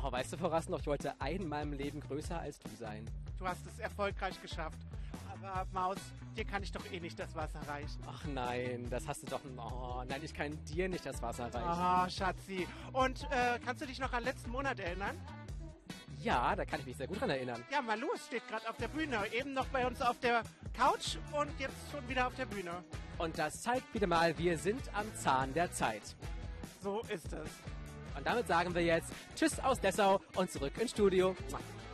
Oh, weißt du, Frau noch, ich wollte einmal im Leben größer als du sein. Du hast es erfolgreich geschafft. Aber Maus, dir kann ich doch eh nicht das Wasser reichen. Ach nein, das hast du doch... Oh, nein, ich kann dir nicht das Wasser reichen. Ah, Schatzi. Und kannst du dich noch an letzten Monat erinnern? Ja, da kann ich mich sehr gut dran erinnern. Ja, Malu steht gerade auf der Bühne. Eben noch bei uns auf der Couch und jetzt schon wieder auf der Bühne. Und das zeigt wieder mal, wir sind am Zahn der Zeit. So ist es. Und damit sagen wir jetzt Tschüss aus Dessau und zurück ins Studio.